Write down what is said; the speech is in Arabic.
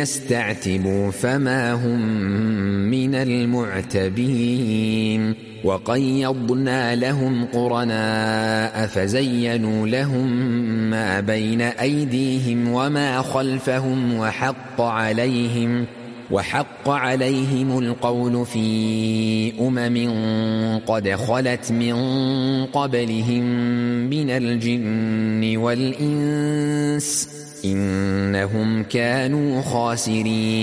يستعتبوا فما هم من المعتبين وقيضنا لهم قرناء فزينوا لهم ما بين أيديهم وما خلفهم وحق عليهم القول في قد خلت من قبلهم من الجن والإنس إنهم كانوا خاسرين.